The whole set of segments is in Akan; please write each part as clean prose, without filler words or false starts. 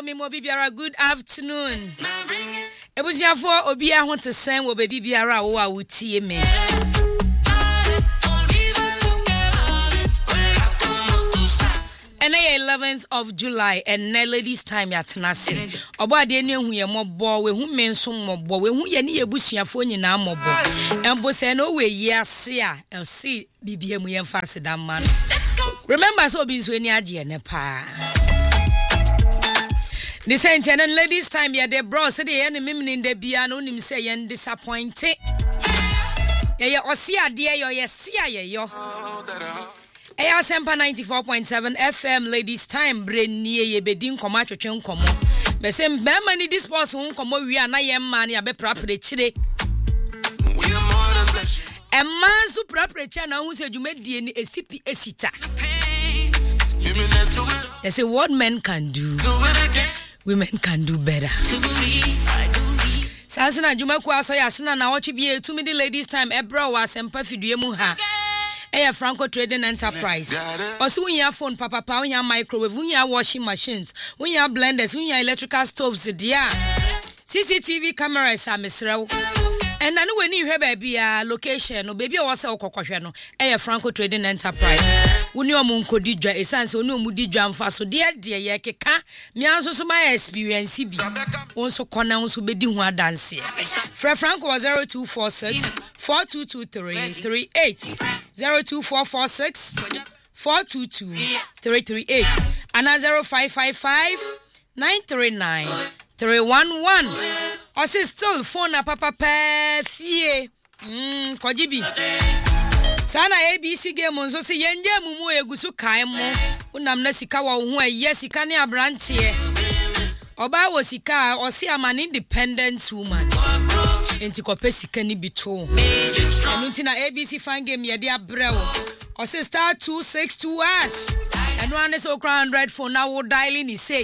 me mo bibiara good afternoon. Ebusiafo obi a ho te sen wo baby biara wo a wutie me. And 11th of July and ladies time ya tenase. Obo ade ne hu ye mobo we hu menso mobo we hu ye ne yebusuafo nyina mobo. Embo se no we yi ase a see bibia mu ye mfa sedam man. Remember so obi nso ani age ne pa. The same and ladies time ya de bro say the enemy de bia no nim say ye disappointed. Ye osi ade ye sia ye yo. Eya Sempa 94.7 FM ladies time brenie ye bedin koma twetwe nkomo. Be say mbema ni this person nkomo wi ana ye man ya be prapre chire. Emman su prapre chire na hu se dwumadie ni esipi esita. They say what men can do, women can do better. Sansuna dwumaku aso ya sena na wochi bi etumi di ladies time ebra wa Sempa fidue mu ha. Franco Trading Enterprise. Also, we have phone, papa, we have microwave, we have washing machines, we have blenders, we have electrical stoves, dear. CCTV cameras are Mr. And I know when you have baby location, no baby was a cocoshano, Franco Trading Enterprise. When you are Munko Dija, a sense, no moody jam fast, so dear, Yakeka, me also so my experience, also connounce who be doing dance. Franco was 0246 422338 02446 422 338 and 0555 939 311. Osi still phone na papa fie. Kojibi. Sana ABC game nso se yenje mumu egusu kan mo. Unam na sika wa ho aye sika ne abrantie. Oba wo sika osi am independent woman. Enti kope sika ni bito. Enti na ABC fan game ye de abrel. Osi star 262 hash. Eno ane so 100 phone na wo dialing ni say.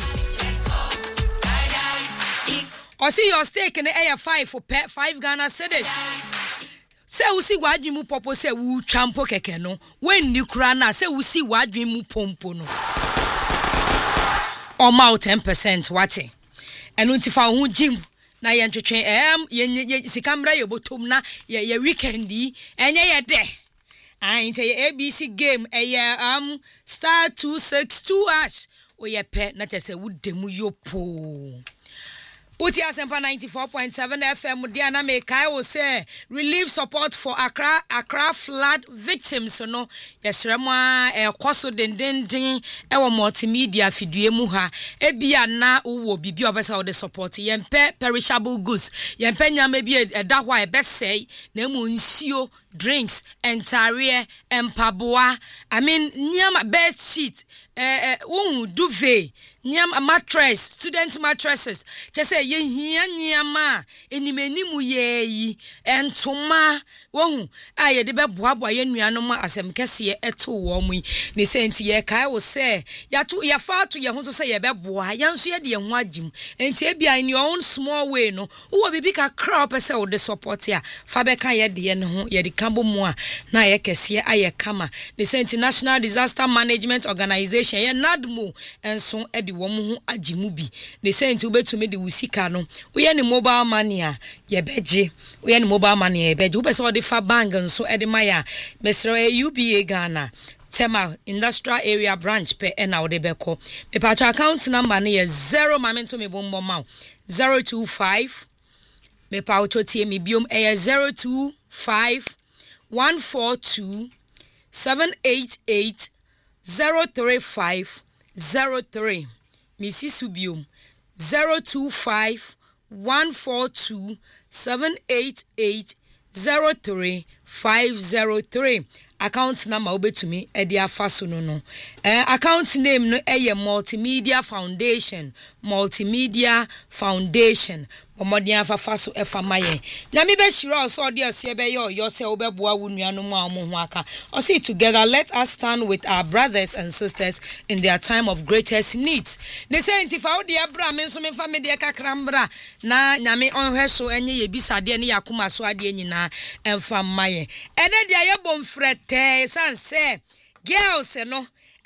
Or see your stake in the air 5 for pet 5 Ghana cedis. Say we see what you mu popo say wu champo keke no. When you crana say we see what you mu pompo no. Or mouth 10% wate. And untifa hu jim na ye ntwetwe ye sikamra ye botom na ye weekendi enye ye de. Ain't ye ABC game star 262 hash. O ye pet na te say wo demu yopo. Utia Sempa 94.7 FM Diana Mekai will say relief support for Accra flood victims no yesrema ekoso dendendin ewo multimedia fidue mu ha ebia na wo bibi obesa wo support yempe perishable goods yempe nyama bi eda hwa ebesei na emu nsuo drinks entare empaboa nyama bed sheet duvet nyama mattress student mattresses just say ye hia nyama enimenimu yeyi entoma wohu aye de beboaboa ye nuanom asem kese eto wo mu ne senti ye kai wo se ya fa to ye ho so se ye beboa yanso ye de ye ho agim enti ebia in your own small way no wo bibi ka crop se wo de support ya fa be kan ye de ne ho ye de kambo mu a na ye kese aye kama ne senti National Disaster Management Organization ye NADMO enso e de wo mu ho agimu bi ne senti wo betumi de wusika no wo ye ne mobile money a ye beje wo ye ne mobile money ye beje wo be se wo de fa bank nso e de maya mesro UBA Ghana Tema Industrial Area Branch pe na wo de beko me pa account number ne ye 0 mamento me bombo ma 025 me pa auto tie me biom 025 142 788 035 03 Missy Subium 025 142 788 03503 account number obetumi e dia faso no account name no multimedia foundation Omodia fafaso efamaye na me be shira so ode ose be ye oyo se obeboa wunuanom a omo ho aka o see together let us stand with our brothers and sisters in their time of greatest needs they say ntifa ode abra me so me fa me de kakrambra na nyame onhwe so enye ye bisade ne yakoma so ade nyina emfamaye ene de ayebom frete sanse girls no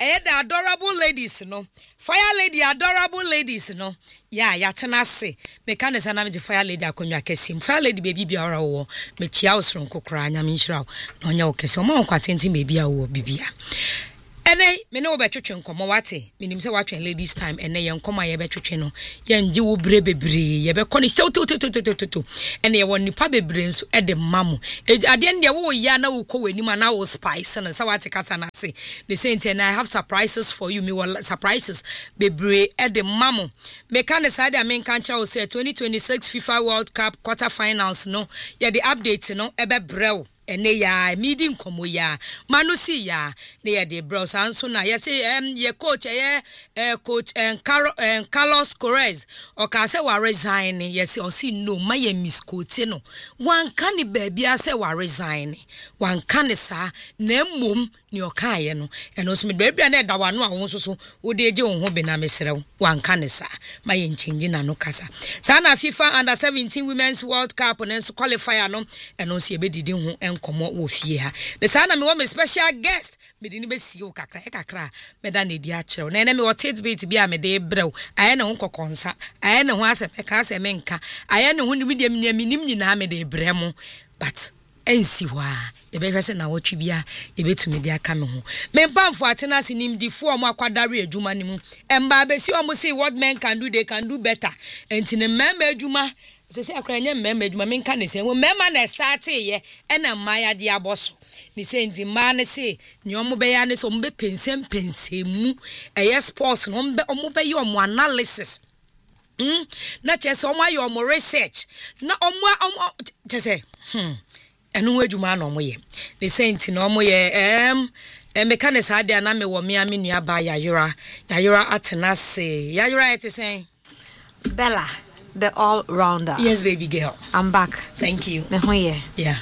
the adorable ladies no fire lady adorable ladies no yeah yatena se me kan se na me fire lady akonwa kesim fire lady baby bia ora wo me chia osron kokora anya me nhira na onya wo kese o ma kwatenti baby a wo bibia ene me ne obetwetwe nkomo wate minim se watwe ladies time ene ye nkoma ye betwetwe no ye nje wo bre bebre ye be koni to ene ye won nipa bebre nso e de mamu ade ne wo ya na wo kɔ wani ma na wo spice na se wate kasa na se the same and I have surprises for you me will surprises bebre e de mamu me kan side I mean kan cha say 2026 FIFA World Cup quarter finals no ye the update no e be brew ene ya meeting komo ya manusi ya ne ya de bros anso na ya say ye coach coach Carlos Correz o ka say wa resign ye say o si no ma ye misquote no wan kan ni baabi a say wa resign wan kan sa na mmom ni o kan ye no eno so me baabi na da wa no a won so wo de je won ho be na mesrew wan kan sa ma ye change na no kasa sa na FIFA under 17 women's world cup no so qualifier no eno so ye be didi ho komo wo fie ha the sana me wo me special guest me di ni be si o kakra me da na di a kire na ene me wo tate bit bia me de brew aye na ho kokonsa aye na ho asem ka asem nka aye na ho ni me nim nyina me de bremo but ensi wa e be fese na wo twi bia e betumi de aka me ho me pamfo atena se nim di fo o mo akwadare adwuma ni mu emba be si o mo say what men can do they can do better enti ne mema adwuma to say akranya mmema adwuma me nka ne se wo mmema na start ye ena maya de aboso ni se nti ma ne se ni omo be ya ne so mbe pensem eye sports no omo be ye omo analysis na chese omo ayo omo research na omo chese enu adwuma na omo ye ni se nti na omo ye mechanics ade na me wo me amenu aba yayura atena se yayura ete sen Bella, the all-rounder. Yes, baby girl. I'm back. Thank you. Yeah.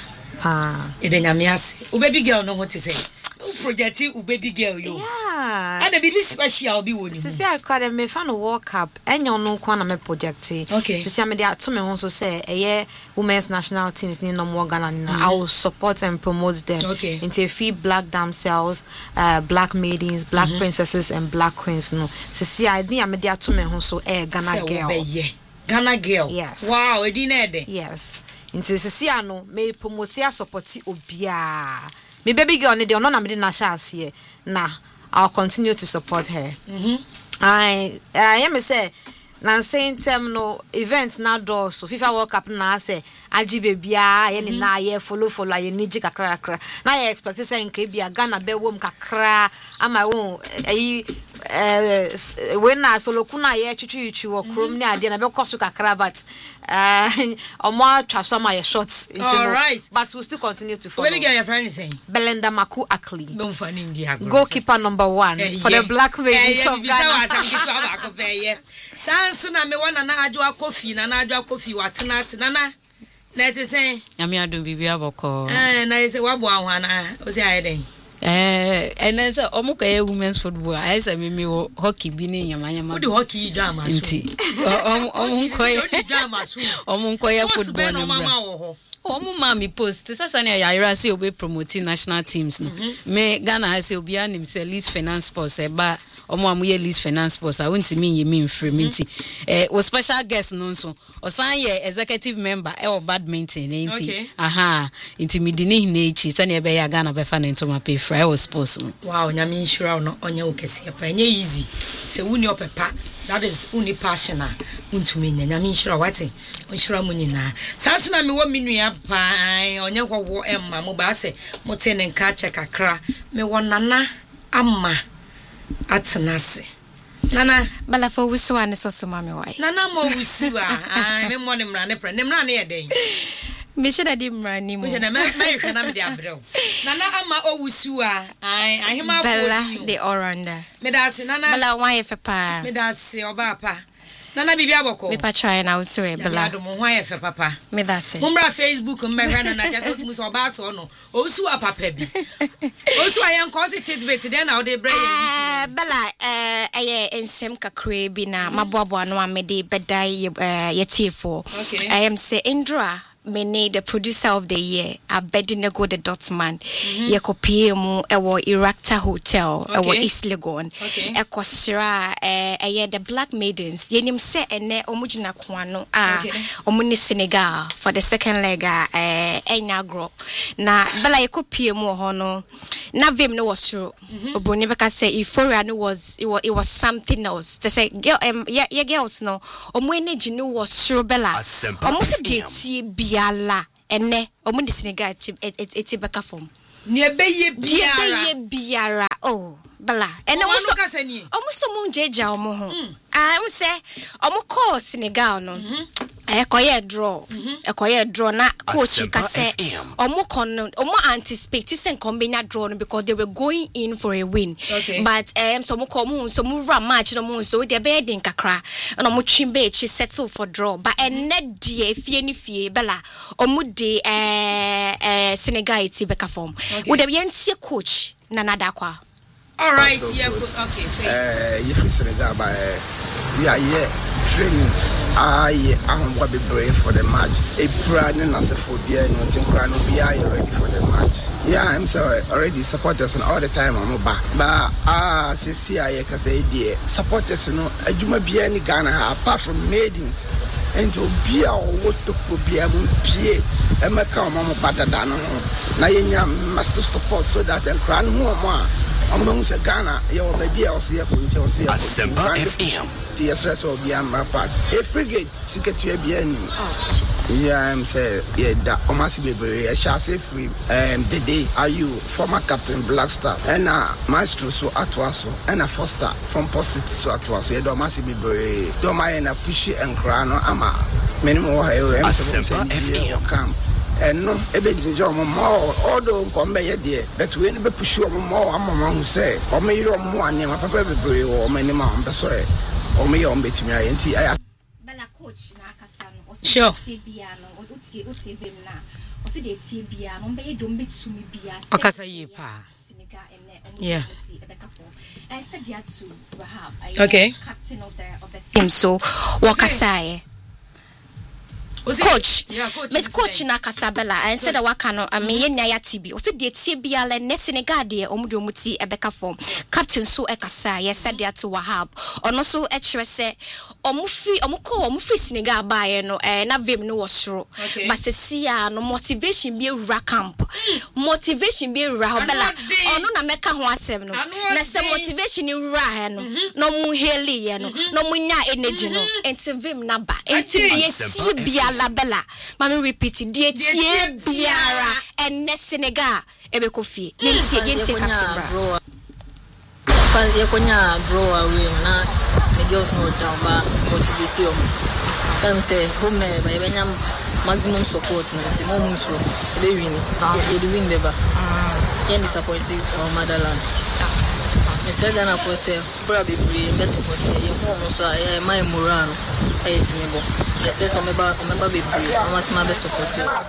Baby girl, know what to say. Project baby girl, you. Yeah. And the baby special be with you. Sisi akade me fan World Cup. Enyo no kwa na me project. Okay. Sisi ame dia to me ho so say women's national teams ni no more Ghana na. I will support and promote them. Okay. Into feed black damsels, black maidens, black princesses and black queens no. Sisi ade ame dia to me ho so Ghana girl. Ghana girl. Yes. Wow, edinede. Yes. Into sisi ano me promote ya support obia. Me baby girl ne de ono na me de na chance here. Na I'll continue to support her. I am say na same term no event na do so FIFA World Cup na say aji bebia ye ni na ye follow ye ni ji kakra na ye expect say nke bia Ghana be wom kakra ama won when na solo kuna ye twitwi wo krom ni ade na be koso kakra but omo twaso ma ye shots all right but we'll still continue to follow. Baby girl your friend is saying Belinda Maku Akli don't funny India goalkeeper number 1 for the black ladies of Ghana. Sanso na me wana na adwa kofi na adwa kofi watena se na te say Yami adum bibia boko na say wabo ahwana o say ayeden and then so omuka women's football I say me hockey bi ni yamanyama what the hockey drama so nti omunko ya football no mama omu mami post sasa na yayira say obe promoting national teams no me Ghana say obi anim say Leeds Finance Sports eba omo amuye Leeds Finance Sports I want me ye me free minti was special guest no so osan ye executive member e badminton nti nti midini na echi sane ebe ya Ghana be fa ntoma pay free was sports wow nyame insure no onya ukese pa enye easy se wuni opepa that is uni passion untumi nyame insure wati insure mu nyina sanso na me wo minu ya pa onya hwo emma mo ba se mo te ne nka che kakra me wo nana amma atenase nana bala for wusu ane so mami wai nana mo wusu me mo ne mra ne pre ne mra ne yeden me sheda di mra ni mo me sheda me hwe na me de abrel nana ama o wusu ahema bala the all-rounder me da se nana bala wan ye fepa me da se oba pa nana bibi aboko me pa try na wusu e bala ya do mo hwan ye fe papa me da se mo mra Facebook me hwe na na just muso oba so no o wusu papa bi o wusu ayen consider bit then na o de bra ye bala ensem kakra bi na maboabo no amede bedai ye tiefo I am say Indra mene the producer of the year Abednego the Dotman yeko PM ewo Erecta Hotel ewo East Legon ekosra the Black Maidens yenim se ene omugina kwano omuni Senegal for the second leg enagro na bela yeko PM ho no na vim no was true oboni beka say Euphoria no was it was something else they say girl yeah girls no omo energy no was true bela omo se de tie biala ene omo de Senegal eti beka form ne beye biara oh bala ene omo so mo jeja omo ho am se omo call Senegal no ekoye draw na coach ka say omo anticipate say combine draw no because they were going in for a win but so mo call mo so mo run match no mo so they be den kakra na mo twimbe echi settle for draw but ene die fie bala omo de Senegal eti beka form we dey yentie coach na nadakwa. All right, so yeah, okay. If we Senegal by we are here training. I'm going to be brave for the match. A proud and as a phobia, no think crown will be ready for the match. Yeah, I'm sorry. Already supporters and all the time I'm back. But see, I can say, dear supporters, you know, you may be any Ghana apart from maidens. And to be our what to be able to pay and make our mama better than now. You massive support so that and crown who am I? Ghana, you may be our see a Asempa FM. Yes, so be a park. A frigate, secret to bien. Yeah, I'm saying, yeah, that almost be very a chassis free. The day are you former captain Black Star and Maestro so Atwaso and a Foster from Posit so Atwaso. Yeah, almost be very. Don't mind a pushy and crano ama. Many more Asempa FM camp. And no, everything is more. Although come by dear, but we never push you more. I'm among say, or may you more name a papa be or many mom, that's why. Or me on bet me I Bella coach na kasano o sure bia no o tie bem na o se de tie bia no be do mbetumi bia o kasa yi pa Senegal ene yeah ebeka for I said that to Rahab okay captain of the team so wakasa coach Miss coach na Casabella and said that wakano amenye ya TB o se de tie bia le ne Senegal de omude omuti ebeka form captain so ekasa ye said that to Wahab ono so ekire se omufi Senegal baaye no na vim no wasro but se sia no motivation be ura camp motivation be ura bella ono na meka ho asem no na se motivation ura he no mu heli ye no mu nya energy no enti vim na ba enti ye tie bia la bella mami repeat die tie biara enne Senegal ebeko fie yentie captain bra fans yekonya draw away na the girls no down ba motivate them can say home by benyam maximum support na say more musro be win the win beba any support our motherland me say Ghana for say probably be support ye mo so ay my moral ay timi bo say so member be want be support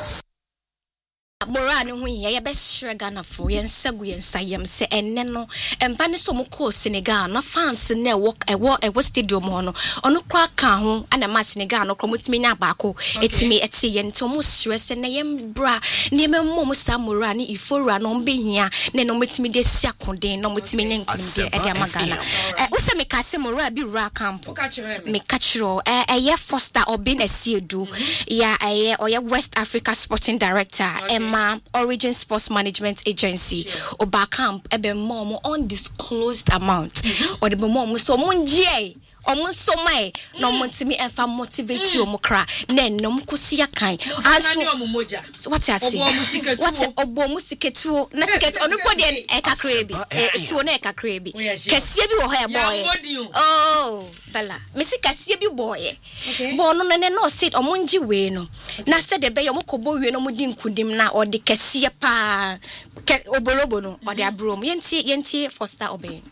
Morani hu ye be hre Ghana for ye nsagu ye nsayem se enne no empa ne so mo call Senegal na fans na ewo stadium ho no ono kwa ka ho ana ma Senegal no kromotimi nya baako etimi eti ye nto mo hre se na ye mbra ne memmo mo sa morani Euphoria no mbehia ne no metimi de siakoden no metimi ne nkunde e de magana wo se me ka se mora bi rura camp me ka chiro ye Foster Obin Esiedu ya oye West Africa Sporting Director Origin Sports Management Agency oba camp ebe mom undisclosed amount or the mom so munje omunso mai no montimi efa motivate you mukra na nom kusia kan aso what I say what obo musiketu na ticket onopodi e kakra bi ti wona e kakra bi kasie bi wo ha boy oh bala mesi kasie bi boy bo no ne no sit omunji we no na se de be yo mokobo we no mudi nkudim na odi kasie pa obolobo no odi abrom yenti Foster Obin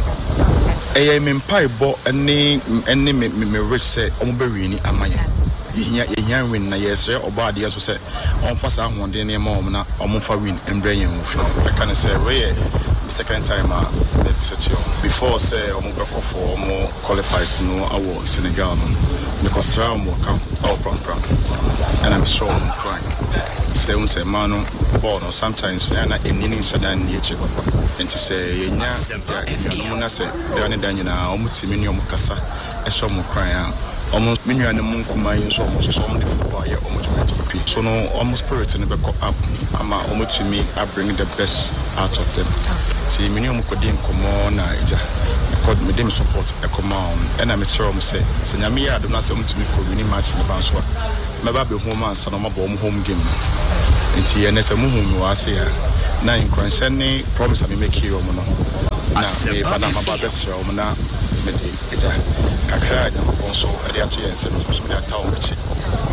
me mpaibo ene me reset omobewini amanya yenya win na yesre obade yeso se onfa sa honden ne ma omna omfa win embre yen wo I can say we second time me visit you before say omo go for omo qualifies no awo Senegal no because omo camp all pram and I'm sure I'm crying say un say mano ball no sometimes na enini sadan ye che papa enti say yenya no na say they are dan nyina omo timi ni omo kasa e so mo crying almost menu and moon combine so almost some the football yeah almost GP so no almost spirit in the back up I'm almost to me I bring the best out of them see minimum could come on because me them support a command and I'm sure say nyame I do not say to me could win match in the bounce one my baby home and son of my bomb home game into and as a muhu was here now in crunch any promise I make you no na me Panama best show na me eja kakra ya konso e atu yense so me ata o mechi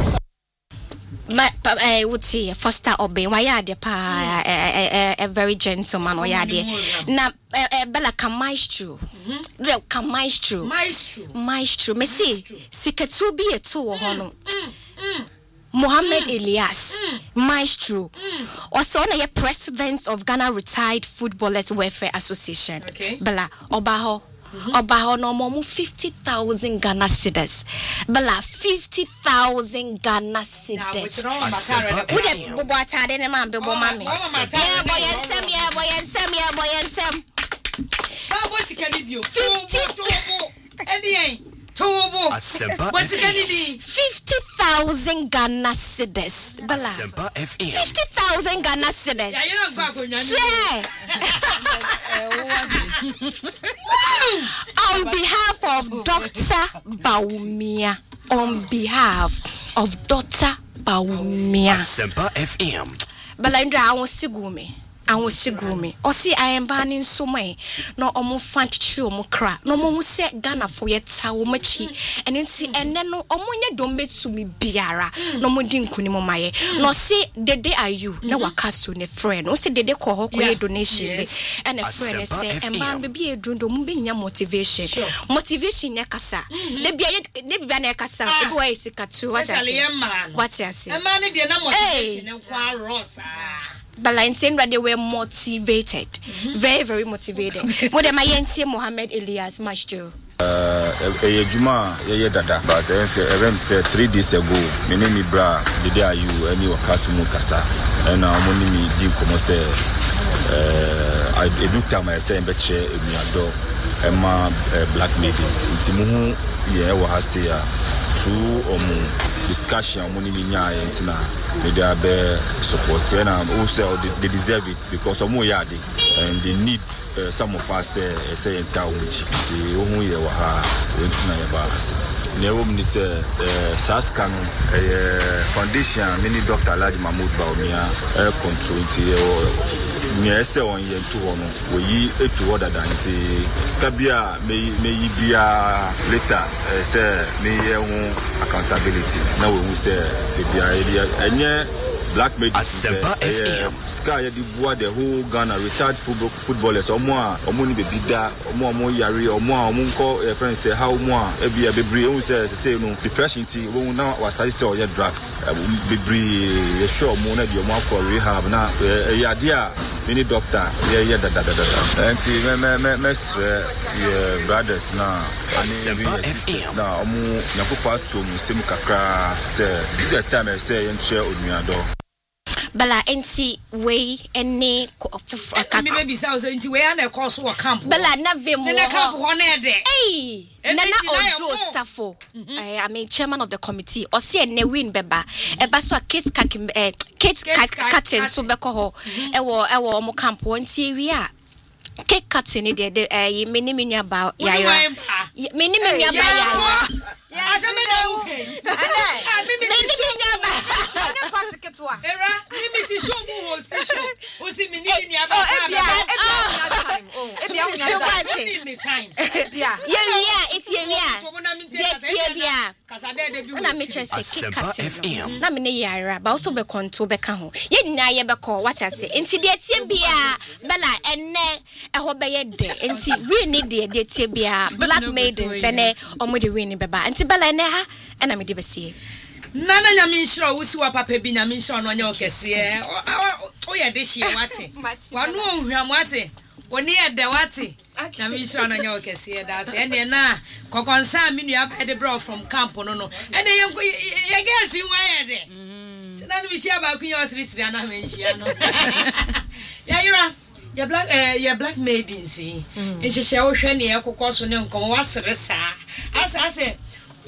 my wuti Foster Obey why are pa a very gentleman why are na bella maestro real maestro me see siketu bi etu wo ho no Mohammed Elias maestro also na ye president of Ghana Retired Footballers Welfare Association bella obaho no more 50,000 Ghana cedis. Bala 50,000 Ghana cedis. Who the bobo atade ne man bebo mami. Yeah boy and some. Sa boy sikani bio. 50,000 Ghana cedis. Bala 50,000 Ghana cedis. Yeah. On behalf of Dr. Baumia. Semper FM. Balandra I was sigumi. Or see I am banning so many. No omo fanchi omo cra. No mo se Ghana for yet machi. And then see and then no omonya dombe to me biara. No mo din kuni mo maye. No see the day are you. No wakasu ne friend. No see the day ko hoko donation. And a friend say and man baby a dundo mumbi nya motivation. Motivation ne kasa. De bia ne kasa. Ebo e sikatu. What I say? A man de na motivation and kwa rosa. But like saying that they were motivated, very, very motivated. What am I saying? Mohammed Elias, Maestro. Juma, dada. But even said 3 days ago, my name is Bra. The day you and you Kasumu Kasa, and I'm only me deep como say. I do tell myself that she do Emma black ladies. It's muhu what I say. Through discussion, money niya entina. They are support and also they deserve it because of moyadi and they need some of us say in town which see who you are entina yabasa. Never say Saskan foundation many Dr. Alhaji Mahmoud Baumia air control near say on year 2 we to order than Scabia may be later say may accountability. Now we say the idea and black medicine Sky the boy the whole Ghana retired footballers or more or money baby da or more yari or more munko friends say how more be a baby say no depression when now was study or your drugs baby sure more the more for rehab now idea many doctor yeah and brothers now and sisters now nakupa to sim kakra say this time I say and share onuado Bala enti we ene me baby say enti we na course work camp Bala na vem na camp ho na de Nana Ojo Safo I mean chairman of the committee or see ne win beba eba so Kate cutting so beko ho ewo mo camp enti wi a cake cutting de mini minua ba yaira mini minua ba yaira Black maidens and omo winning beba anti bala na ha na me de besie nana nyame nshira wusi wa papa bi nyame nshira no anya okese o ye de hie wate wanu ohwam wate Oni e de wati. Na mi so na nya okese da se ene na kokonsa mi nua ba de bro from camp no no. Ene ye gesi wa ye de. Tina no mi shia ba kun yo siri na me shia no. Ya yira ya black maidens. E sheshe wo hwe ne ye kokoso ne nkom wa sere sa. Ase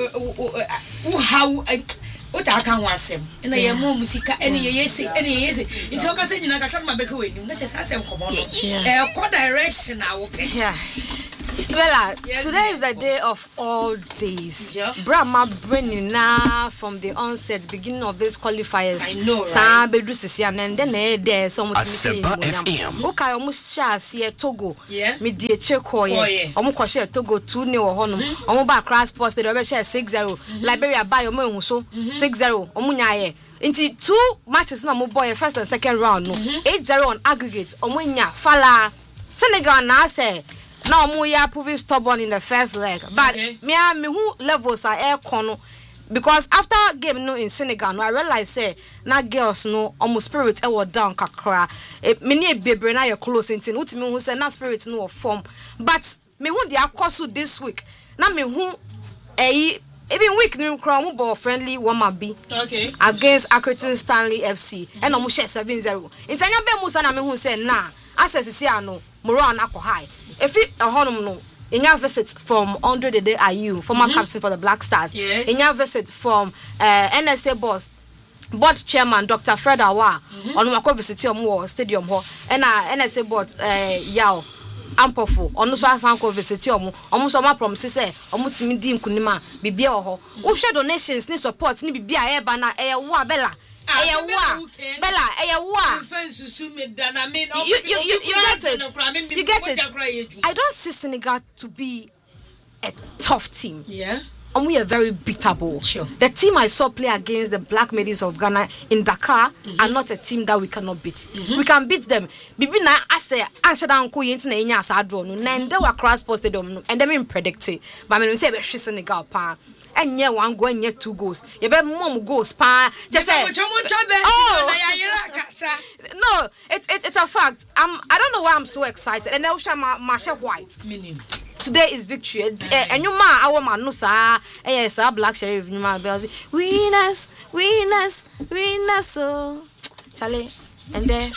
how Uta kan wasem na ye mo musika ene ye yesi nti o ka se nyina kakra ma beka we nim na just asem komo no ko direction a wo pe Well, today is the day of all days. Brahma bringing now from the onset, beginning of these qualifiers. I know, right? And then there's so much missing. Okay, almost shall see Togo. Yeah. Me dear Checo, almost share Togo 2-0 honum. Almost back cross post the rubber share 6-0. Liberia by your moon so 6-0. Omunya. Into 2 matches no more boy first and second round. 8-0 on aggregate. Omunya Fala Senegal now say. Now Muya proving stubborn in the first leg, but me who levels are air corner because after game no in Senegal, no I realize say na girls no almost spirit down kakra. Many baby na your close into me who say na spirit no form, but me who they are course this week. Na me who even week new crown ball friendly woman be against Accrington Stanley FC and almost share 7-0. In Tanya be Musa na me who say na access see no Moran Apple High. If it a honum no, in your visit from Andre the Day Ayew, former captain for the Black Stars. Yes. In your visit from NSA board chairman Dr. Fred Awa on Mako visit stadium hall and NSA board Yao Ampofo on so asanko visit almost my promise say omutimi di nkunima bibia ho. Wo share donations ni support ni bibia e ba na e wa bella. Bella, you get it. I don't see Senegal to be a tough team. Yeah. And we are very beatable. Sure. The team I saw play against the Black Maidens of Ghana in Dakar are not a team that we cannot beat. We can beat them. Bibi na ase anshadan ko yenti na enya asadro no. Na nde wa cross post stadium no. And them predict it. But me say be hwe Senegal pa. And yeah, 1 goal and 2 goals. You bet mom goals, pa. Just say, no, it's a fact. I don't know why I'm so excited. And also, Marsha White. Today is victory. And you ma, our man, no sir. Yes, our black sheriff, you ma, winners. So, Charlie. And then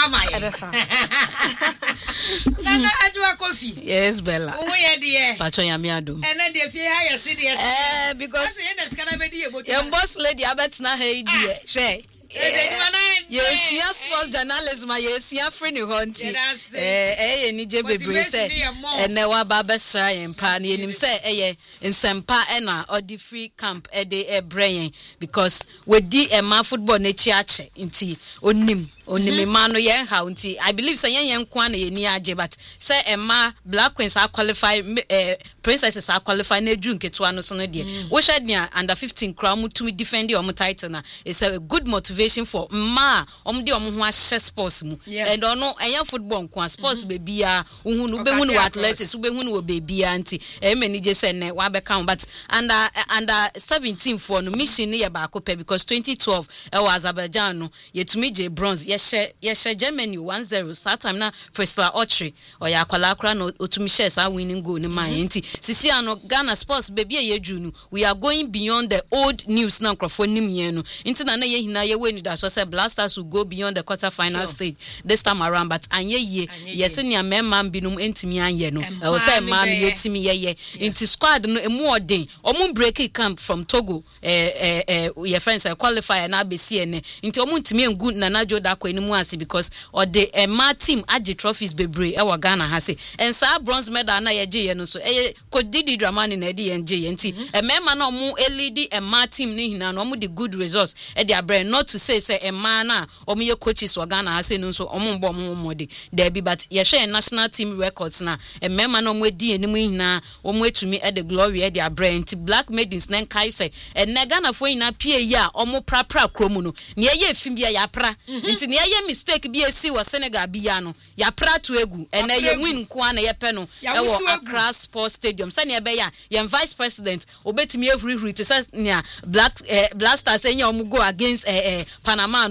Nana adwa coffee. Yes, Bella. Oh yeah, dear. Pacho ya miado. And then the fear higher serious. Because your your boss lady abet na hey dear. She. Yes, yes, sports journalism. Yes, yeah, free new hunting. Any bebre say, and never babesra and pan. Him say, in Sempa ena or the free camp a brain because we di a man football nature inti onim. Only mano yen haunty. I believe say yen kwan ni aje but say Emma Black Queens are qualified princesses are qualified na drink ketwa no so no de. Wo shed nia under 15 crown to me defend your title na. It's a good motivation for ma de ho ahye sports mu. And ono enya football kwa sports baby a uhunu be hunu athletics be hunu wo baby anti. E mani je say ne wa be count but under 17 for no mission ne ba akope because 2012 e was Azerbaijan no yetumi je bronze yes, Germany 1-0. Start time na Fresla Autry or ya kwalakra no otumi shares are winning goal ni enti. Sisi ano Ghana sports baby ye junu. We are going beyond the old news na nkrofo nim ye no. Inti na ye hina ye we ni da so say Blasters will go beyond the quarter final stage this time around but anye ye yes ni amema binum entimi anye no. E wo say man yetimi ye. Inti squad no emu odin. Omu break camp from Togo your friends qualifier na besi ene. Inti omu ntimi engu na najo da because or the ma team agi trophies bebre e wa Ghana ha se and sa bronze medal na ye je no so ko didi dramani na di nje enti e mema na omu elidi e ma team ni hina no omu the good results e dia brain not to say e ma na omu ye coaches wa Ghana ha se no so omu mbo omu mode there be but ye share national team records na e mema na omu di enimu hina omu etumi e the glory e dia brain ti Black Maidens nen kai se e na Ghana fo hina pie ya omu pra kromu no ne ye fim bia ya pra enti near mistake be a sea was Senegal Biano, ya prato egu, and then you win Kwana Yapeno, Accra Sports Stadium, Sanya Beya, yan Vice President, obey me every route, says near Blasters, and you go against Panama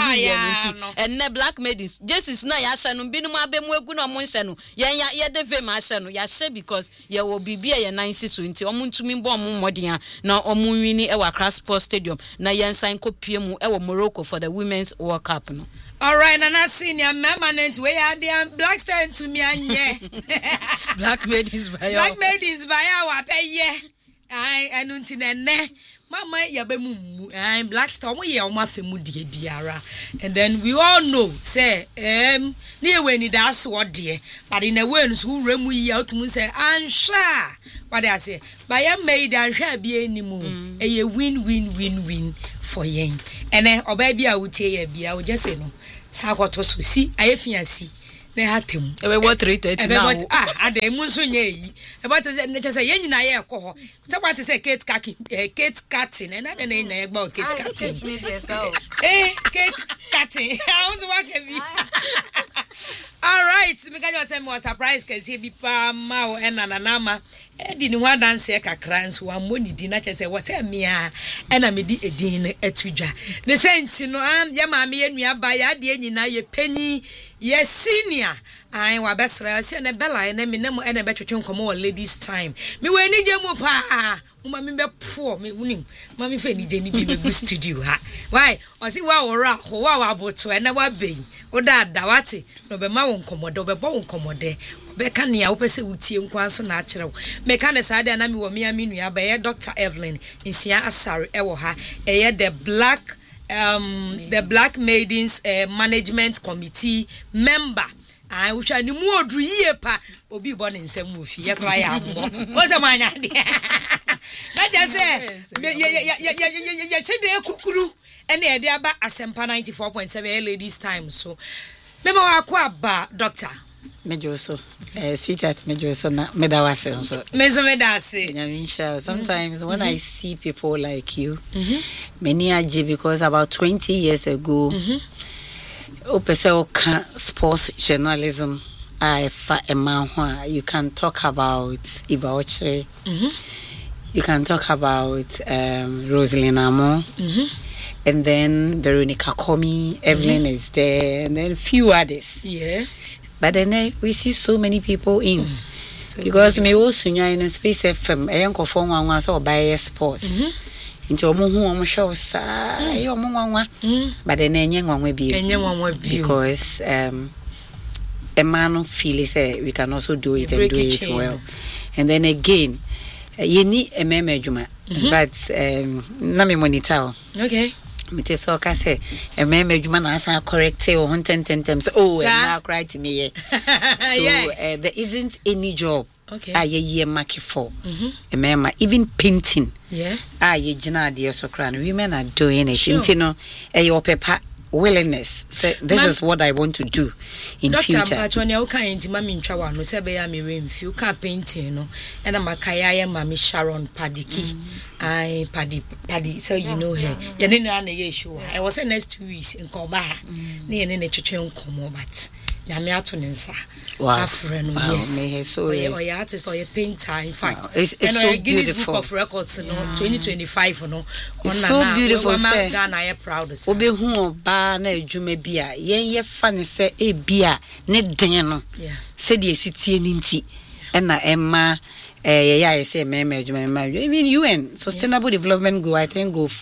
and ne black maidens. Just is na Yashanu, Binuma Bemweguna Monsano, ya de Vemashano, Yashe because ya will be a 960 or Muntumin Bomb Modia, now Omuni Accra Sports Stadium, na yan sign copium ewa Morocco for the Women's World Cup. No. All right, and I seen your permanent way out there. Black star to me and Black maidens by our pay. I don't see ne. Mama yabemu I'm Black Star we ya omafemu die biara and then we all know say near when it does what dear but in a way who remu yi out mu say ansha what I say by ya made and shall be anymore a win for yen and then obaby I would tell you I would just say no sa kwato so si ayefiansi na hatem e we what rated now ade mu so nye yi e but na say yen nyina ye ko say what say Kate cutting and na na gba Kate cutting Kate cutting how do work be all right me ka just say more surprise cause he be pa ma o na nama di ni wa dance kakra nso wa moni di na say what say me a na me di edin atudwa ne senti no ya ma me enua ba ya de nyina ye panyi yes senior I wa besra se na bella na me na mo na betwetwe nkomo ladies time me we ni je mu pa mama me be poor me unim mama fe ni je ni bi me studio ha why o si wa wora ho wa boto na wa beyi o da wate no be ma won komodo be bo won komode be ka ne a wo pese utie nkwanso na akere me ka ne saade na me wo me aminu ba ye Dr. Evelyn Nsia Asare e wo ha e ye the Black Maidens Management Committee member. I wish I knew more do ye pa obi born in some movie. Ya cry out. What's a man? That just say, ya said the kukuru and the idea about Asempa 94.7 ladies time. So, Memo Aquaba, Doctor. Mejoso, sweetheart Mejoso na medawase so. Medawase. Sometimes when I see people like you, many aji because about 20 years ago, opese sports journalism, you can talk about Iva Ochre, you can talk about Rosalind Amo, and then Veronica Komi, Evelyn is there, and then a few others. Yeah. But then we see so many people in because me also in Space FM a young form one so buy sports into omo show sa but then enye one we be because a man feel say we can also do it and do it well and then again you need a meme but na me monitor okay me te so ka say e me adwuma na asa correct o 10 times oh and now cry to me so there isn't any job ye mark for even painting ye gina de so cry women are doing it you know your paper willingness say this is what I want to do in future. Dr. Pachonia uka intima mintrawa no se be ya me remfi uka painting no and makaya ya mami Sharon Padiki I Paddy so you know her ya ne na ye show I was next 2 weeks in Koba na ye ne twetwe nkomo but ya me ato ne nsa afreno yes so your artist or your painter in fact it's so beautiful Book of Records no 2025 no it's so beautiful say Ghana I proud of obi hu ba na adwuma bia ye fa ne se e bia ne den no se de sitie ni nti na emma I say even UN Sustainable Development Goal I think go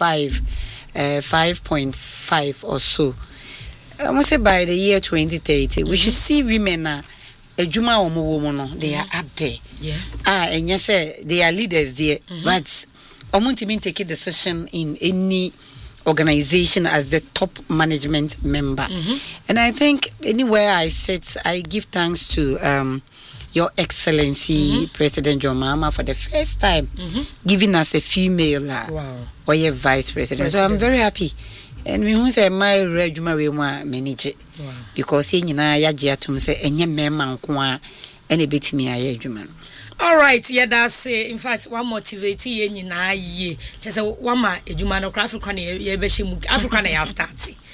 5.5 or so. I must say by the year 2030 we should see women ejuma omo no they are up there. And yes they are leaders there but omuntimi take a decision in any organization as the top management member. And I think anywhere I sit I give thanks to Your Excellency President John Mahama for the first time giving us a female or a vice president. So I'm very happy. And we want say my regiment we want manage because he nyina ya giatum say enye mema nko a ene betimi aye adwuma. All right, yeah, that's in fact one motivate ye nyina ye. Just one ma adwuma no Africa na ye be hye mu Africa na ya start.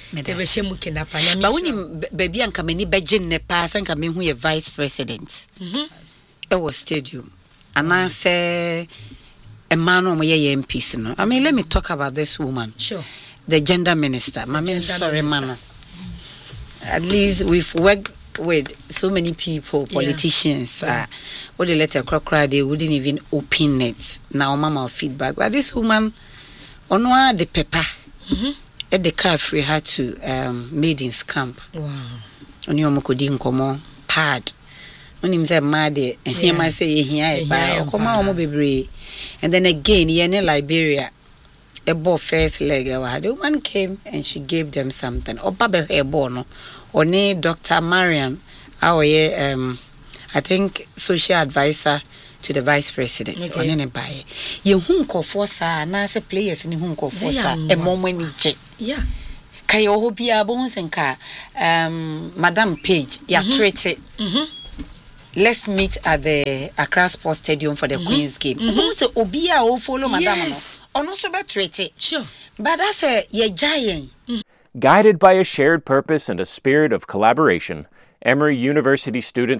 be mu kinapa na but when baby anka mani beje ne pa sanka me hu ye vice president it was stadium and I say a man or ye MPs no. I mean, let me talk about this woman. Sure. The gender minister. Sorry, man. At least we've worked with so many people, politicians. What they let her cry, they wouldn't even open it. Now, mama feedback. But this woman, on the pepper, at the car free had to maidens camp. Wow. On your mokodi nkomo pad. When him say mad, and he might say here by Okoma bebre. And then again, in Liberia, a ball first leg. The woman came and she gave them something. Or Baba Bono, or ne Dr. Marian, our I think social advisor to the vice president. Or ne buy. You hunko for sa, nasa players in hunko for sa, a moment in yeah. Kayo hobia bones and car, Madam Page, ya treat it. Let's meet at the Accra Sports Stadium for the Queen's game. Who's a Obia or follow Madame? Yes. Or not so bad treaty. Sure. But that's a ye giant. Guided by a shared purpose and a spirit of collaboration, Emory University students